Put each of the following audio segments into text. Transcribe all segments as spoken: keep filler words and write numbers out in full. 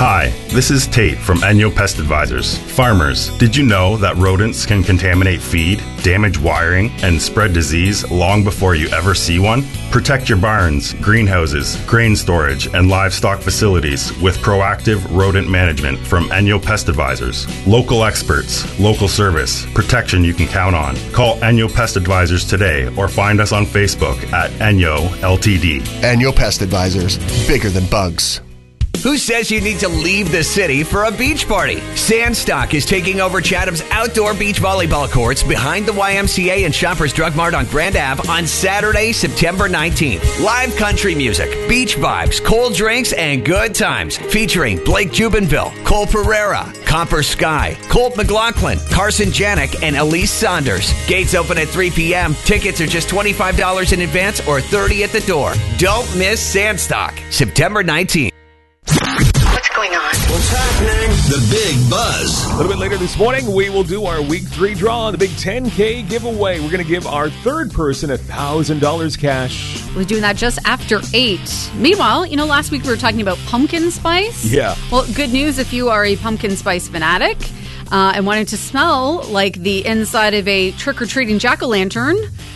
Hi, this is Tate from Enyo Pest Advisors. Farmers, did you know that rodents can contaminate feed, damage wiring, and spread disease long before you ever see one? Protect your barns, greenhouses, grain storage, and livestock facilities with proactive rodent management from Enyo Pest Advisors. Local experts, local service, protection you can count on. Call Enyo Pest Advisors today or find us on Facebook at Enyo L T D. Enyo Pest Advisors, bigger than bugs. Who says you need to leave the city for a beach party? Sandstock is taking over Chatham's outdoor beach volleyball courts behind the Y M C A and Shoppers Drug Mart on Grand Ave on Saturday, September nineteenth. Live country music, beach vibes, cold drinks, and good times. Featuring Blake Jubinville, Cole Pereira, Copper Sky, Colt McLaughlin, Carson Janik, and Elise Saunders. Gates open at three p.m. Tickets are just twenty-five dollars in advance or thirty dollars at the door. Don't miss Sandstock, September nineteenth. Going on. What's happening? The Big Buzz. A little bit later this morning, we will do our week three draw on the big ten K giveaway. We're going to give our third person one thousand dollars cash. We're doing that just after eight. Meanwhile, you know, last week we were talking about pumpkin spice. Yeah. Well, good news if you are a pumpkin spice fanatic uh, and wanting to smell like the inside of a trick-or-treating jack-o'-lantern,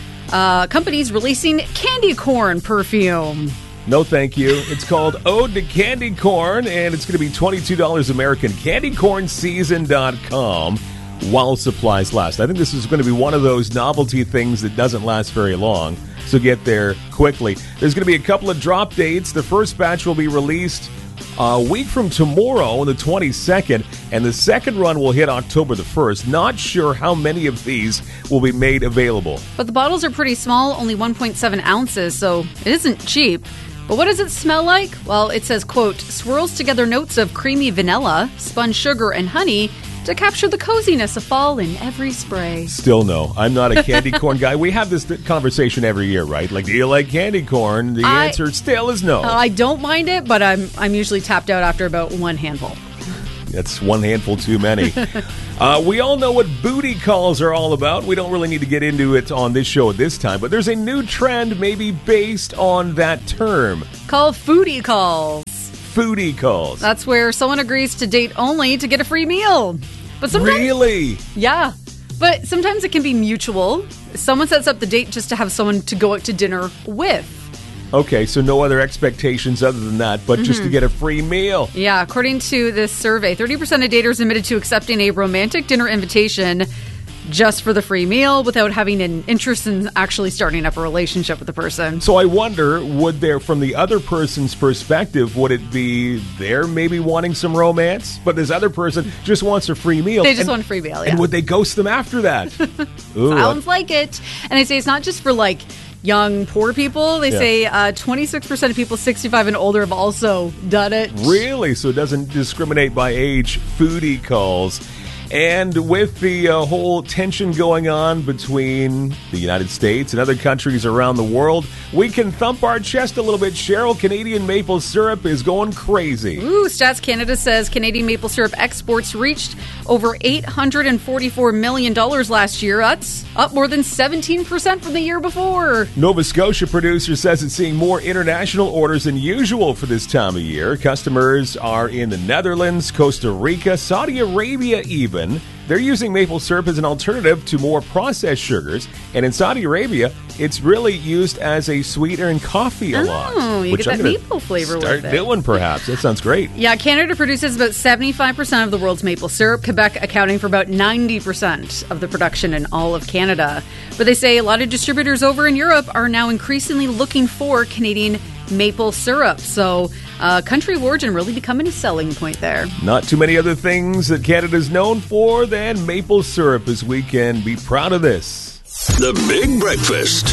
uh, company's releasing candy corn perfume. No, thank you. It's called Ode to Candy Corn, and it's going to be twenty-two dollars American. candy corn season dot com while supplies last. I think this is going to be one of those novelty things that doesn't last very long, so get there quickly. There's going to be a couple of drop dates. The first batch will be released a week from tomorrow, on the twenty-second, and the second run will hit October the first. Not sure how many of these will be made available. But the bottles are pretty small, only one point seven ounces, so it isn't cheap. But what does it smell like? Well, it says, quote, swirls together notes of creamy vanilla, spun sugar, and honey to capture the coziness of fall in every spray. Still no. I'm not a candy corn guy. We have this conversation every year, right? Like, do you like candy corn? The I, answer still is no. Uh, I don't mind it, but I'm I'm usually tapped out after about one handful. That's one handful too many. uh, we all know what booty calls are all about. We don't really need to get into it on this show at this time, but there's a new trend maybe based on that term. Called foodie calls. Foodie calls. That's where someone agrees to date only to get a free meal. But sometimes, really? Yeah. But sometimes it can be mutual. Someone sets up the date just to have someone to go out to dinner with. Okay, so no other expectations other than that, but mm-hmm. just to get a free meal. Yeah, according to this survey, thirty percent of daters admitted to accepting a romantic dinner invitation just for the free meal without having an interest in actually starting up a relationship with the person. So I wonder, would there, from the other person's perspective, would it be they're maybe wanting some romance, but this other person just wants a free meal? They just and, want a free meal, yeah. And would they ghost them after that? Ooh, Sounds like it. And they say it's not just for, like, young, poor people. They yeah. say uh, twenty-six percent of people sixty-five and older have also done it. Really? So it doesn't discriminate by age. Foodie calls. And with the uh, whole tension going on between the United States and other countries around the world, we can thump our chest a little bit. Cheryl, Canadian maple syrup is going crazy. Ooh, Stats Canada says Canadian maple syrup exports reached over eight hundred forty-four million dollars last year. That's up more than seventeen percent from the year before. Nova Scotia producer says it's seeing more international orders than usual for this time of year. Customers are in the Netherlands, Costa Rica, Saudi Arabia even. They're using maple syrup as an alternative to more processed sugars. And in Saudi Arabia, it's really used as a sweetener in coffee a oh, lot. Oh, you get I'm that maple flavor start with it. doing, perhaps. That sounds great. Yeah, Canada produces about seventy-five percent of the world's maple syrup, Quebec accounting for about ninety percent of the production in all of Canada. But they say a lot of distributors over in Europe are now increasingly looking for Canadian maple syrup. So uh, country of origin really becoming a selling point there. Not too many other things that Canada's known for than maple syrup, as we can be proud of this. The Big Breakfast.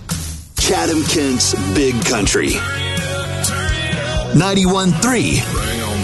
Chatham Kent's Big Country. ninety-one point three